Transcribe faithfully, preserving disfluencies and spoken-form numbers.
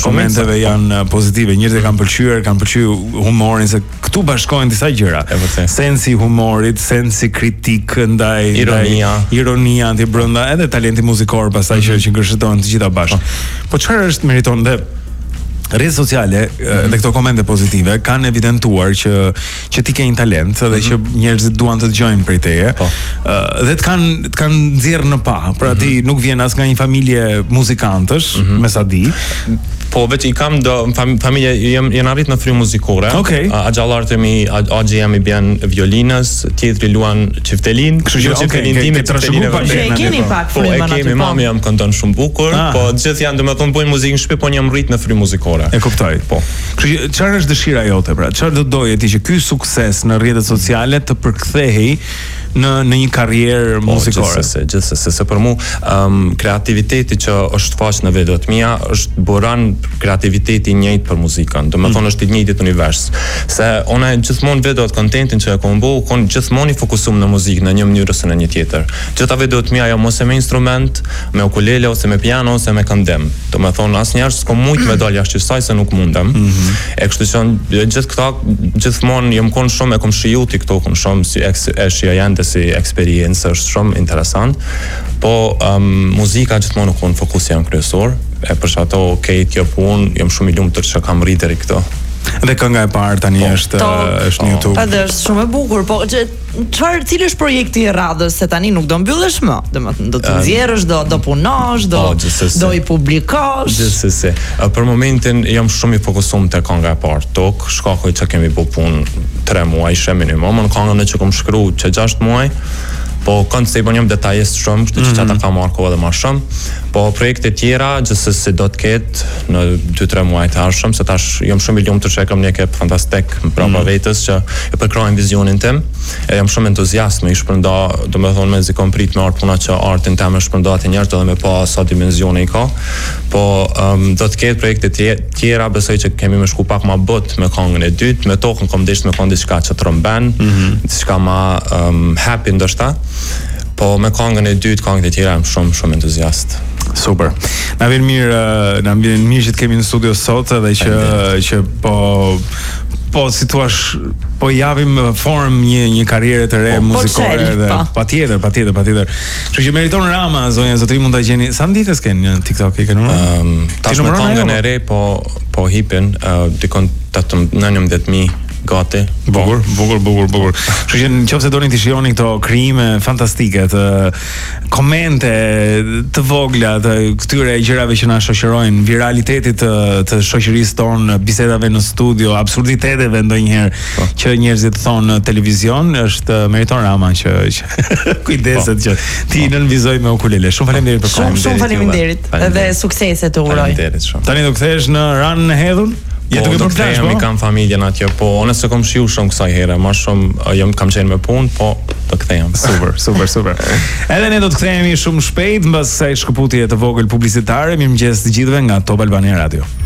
komenteve janë pozitive, njerëzit kanë pëlqyer, kanë pëlqyer humorin se këtu bashkohen disa gjëra. Sensi i humorit, sensi kritik ndaj ironia, ndaj, ironia anti brenda, edhe talenti muzikor pastaj që që ngërshëtohen të gjitha bashkë. Po çfarë është meriton dhe rrjetet sociale mm-hmm. dhe këto komente pozitive kanë evidentuar që që ti ke një talent dhe mm-hmm. që njerëzit duan të dëgjojnë prej teje. Po. Uh, dhe të kanë të kanë nxjerrë në pa. Pra mm-hmm. ti nuk vjen as nga një familje muzikantësh, mm-hmm. me sa di. Po vetë i kam do fam, familje jam jam arrit në frymë muzikore. Okay. A gjallarët e mi Axhi jam i bën violinës, tjetri luan çiftelin, kështu që çiftelin tim çiftelin. Po e keni pak frymën aty. Po e kemi, mami jam këndon shumë bukur, ah. po gjithë janë domethënë bojnë muzikë në shtëpi, po jam rrit në frymë muzikore. E kuptoj. Po. Kështu që çfarë është dëshira jote pra? Çfarë do doje ti që ky sukses në rrjetet sociale të përkthehej në në një karrierë po, muzikore? Gjithsesi, gjithsesi, se për mua um, kreativiteti që është faq në videot mia është buran kreativiteti i njëjtë për muzikën. Domethënë mm. është i njëjtit univers. Se unë gjithmonë videot kontentin që e kam bëu, kon gjithmonë i fokusuar në muzikë në një mënyrë ose në një tjetër. Gjitha videot mia janë ose me instrument, me ukulele ose me piano ose me këndim. Domethënë asnjëherë s'kam shumë me dal jashtë kësaj se nuk mundem. Mm-hmm. E kështu që gjithë këta gjithmonë jam kon shumë e kam shijuar TikTok-un shumë si është janë si eksperiencë, është shumë interesant. Po um, muzika gjithmonë nuk on fokus jam kryesor. E për ato okay, kjo punë jam shumë i lumtur që kam rritur deri këto. Dhe kënga e parë tani po, është to, është në YouTube. Edhe është shumë e bukur, po çfarë cili është projekti i radhës se tani nuk do mbyllesh më? Domethënë do të nxjerrësh, do do punosh, do po, do i publikosh. Gjithsesi. Për momentin jam shumë i fokusuar te kënga e parë. Tok, shkakoj që kemi bë punë tre muaj shë minimum, në këngën që kam shkruar që gjashtë muaj. Po kanë se i bënjëm detajist shumë, kështu që mm-hmm. ata ka marrë kohë edhe më shumë. Po projekte tjera, gjithsesi do të ketë në dy tre muaj të ardhshëm, se tash jam shumë i lumtur që e kam një ekip fantastik brapa mm-hmm. vetes që e përkrojnë vizionin tim. E jam shumë entuziast me i shpërnda, domethënë me zi kom prit me art puna që artin tim e shpërnda të njerëzit edhe me pa sa dimensione i ka. Po um, do të ketë projekte tjera, besoj që kemi më shku pak më bot me këngën e dytë, me tokën kom deshtë me këngë diçka që tromben, mm-hmm. diçka më um, happy ndoshta. Po me këngën e dytë, këngët e tjera jam shumë shumë entuziast. Super. Na vjen mirë, na vjen mirë që të kemi në studio sot edhe që që po po si thua po japim form një një karriere të re po, muzikore dhe patjetër, patjetër, patjetër. Kështu që meriton Rama, zonja zotëri mund ta gjeni. Sa ditës kanë në TikTok e kanë? Ëm, um, tash me këngën e re po po hipin uh, dikon nëntëmbëdhjetë mijë gati. Bukur, bukur, bukur, bukur. Kështu që nëse doni të shihoni këto krijime fantastike, të komente të vogla të këtyre gjërave që na shoqërojnë, viralitetit të, të shoqërisë tonë, bisedave në studio, absurditeteve ndonjëherë po. Që njerëzit thonë në televizion, është meriton Rama që, që kujdeset po. Që ti nënvizoj me ukulele. Shumë faleminderit për kohën. Shumë, shumë faleminderit. Edhe suksese të uroj. Faleminderit shumë. Tani do kthehesh në Ran në Hedhun? Ja, po, do të jam i kam familjen atje, po unë se kam shiu shumë kësaj here, më shumë jam kam qenë me punë, po do kthehem. Super, super, super. Edhe ne do të kthehemi shumë shpejt mbas kësaj shkëputje të vogël publicitare. Mirëmëngjes të gjithëve nga Top Albania Radio.